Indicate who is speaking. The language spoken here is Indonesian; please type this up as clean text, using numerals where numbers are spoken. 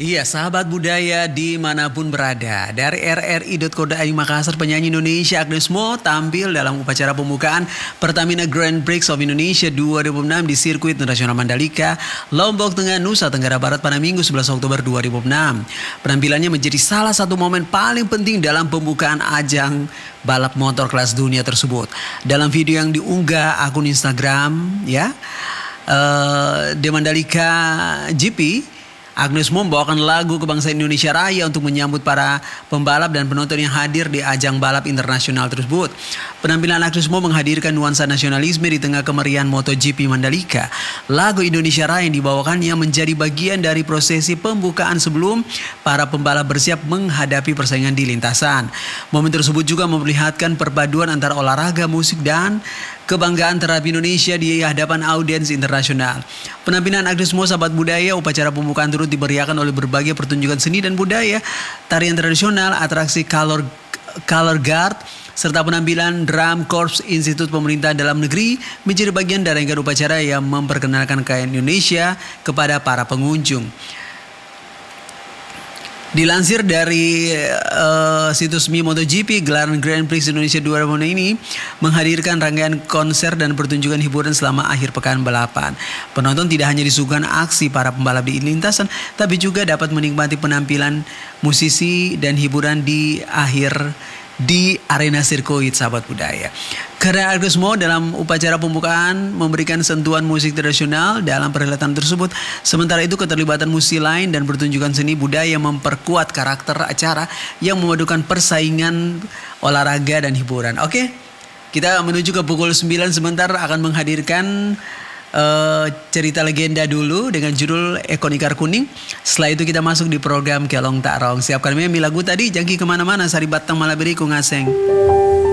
Speaker 1: Iya, sahabat budaya dimanapun berada. Dari RRI.co.id Makassar, penyanyi Indonesia Agnes Mo tampil dalam upacara pembukaan Pertamina Grand Prix of Indonesia 2006 di sirkuit internasional Mandalika, Lombok Tengah, Nusa Tenggara Barat pada Minggu 11 Oktober 2006. Penampilannya menjadi salah satu momen paling penting dalam pembukaan ajang balap motor kelas dunia tersebut. Dalam video yang diunggah akun Instagram, The Mandalika GP, Agnes Mo membawakan lagu kebangsaan Indonesia Raya untuk menyambut para pembalap dan penonton yang hadir di ajang balap internasional tersebut. Penampilan Agnes Mo menghadirkan nuansa nasionalisme di tengah kemeriahan MotoGP Mandalika. Lagu Indonesia Raya yang dibawakannya menjadi bagian dari prosesi pembukaan sebelum para pembalap bersiap menghadapi persaingan di lintasan. Momen tersebut juga memperlihatkan perpaduan antara olahraga, musik, dan kebanggaan terhadap Indonesia di hadapan audiens internasional. Penampilan Agnes Mo, sahabat budaya, upacara pembukaan turut diberiakan oleh berbagai pertunjukan seni dan budaya, tarian tradisional, atraksi color guard, serta penampilan drum corps Institut Pemerintah Dalam Negeri menjadi bagian dari rangkaian upacara yang memperkenalkan kekayaan Indonesia kepada para pengunjung. Dilansir dari situs Mi MotoGP, gelaran Grand Prix Indonesia 2006 ini menghadirkan rangkaian konser dan pertunjukan hiburan selama akhir pekan balapan. Penonton tidak hanya disuguhkan aksi para pembalap di lintasan, tapi juga dapat menikmati penampilan musisi dan hiburan di arena sirkuit, sahabat budaya. Karya Agnes Mo dalam upacara pembukaan memberikan sentuhan musik tradisional dalam perhelatan tersebut. Sementara itu, keterlibatan musisi lain dan pertunjukan seni budaya memperkuat karakter acara yang memadukan persaingan olahraga dan hiburan. Oke, kita menuju ke pukul 9 sebentar akan menghadirkan cerita legenda dulu dengan judul Ekon Ikar Kuning. Setelah itu kita masuk di program Kelong Tak Rong. Siapkan memang lagu tadi, jangki kemana-mana, sari batang malaberiku ngaseng.